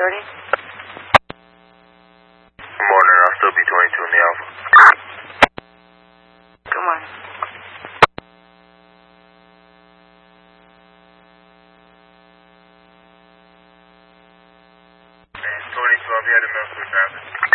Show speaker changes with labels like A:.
A: Good morning, I'll still be 22 in the Alpha.
B: Good morning.
A: 22, I'll be at the middle school traffic.